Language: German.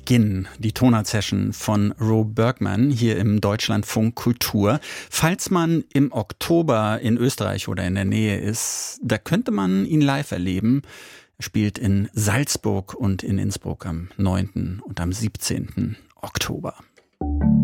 Beginn, die Tonart-Session von Ro Bergman hier im Deutschlandfunk Kultur. Falls man im Oktober in Österreich oder in der Nähe ist, da könnte man ihn live erleben. Er spielt in Salzburg und in Innsbruck am 9. und am 17. Oktober.